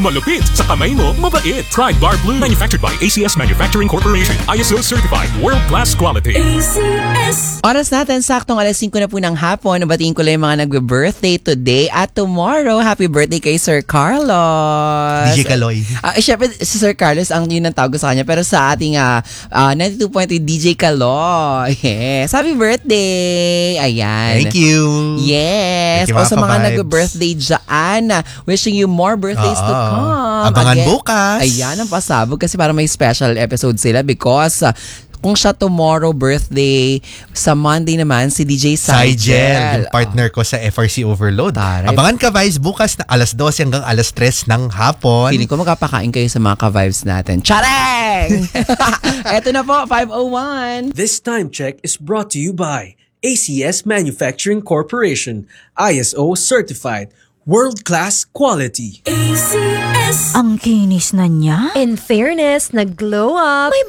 Malupit sa kamay mo, mabait. Pride Bar Blue. Manufactured by ACS Manufacturing Corporation. ISO certified. World-class quality. ACS. Oras natin, saktong 5:00 na po ng hapon. Nabatiin ko lang yung mga nag-birthday today at tomorrow. Happy birthday kay Sir Carlos. DJ Kaloy. Siyempre, si Sir Carlos ang yun ang tawag ko sa kanya. Pero sa ating 92.3 DJ Kaloy. Yes. Happy birthday. Ayan. Thank you. Yes. Thank you, O sa mga vibes. nag-birthday dyan, wishing you more birthdays to come. Abangan Again, bukas. Ayan, ang pasabog kasi para may special episode sila because kung siya tomorrow birthday, sa Monday naman si DJ Sigel, Sigel. yung partner ko sa FRC Overload. Taray. Abangan ka, Vice, bukas na 12 hanggang 3 ng hapon. Feeling ko magkapakain kayo sa mga ka-vibes natin. Chareng! Eto na po, 5:01. This time check is brought to you by ACS Manufacturing Corporation, ISO certified, world-class quality. ACS. Ang kinis na niya. In fairness, nag-glow up. May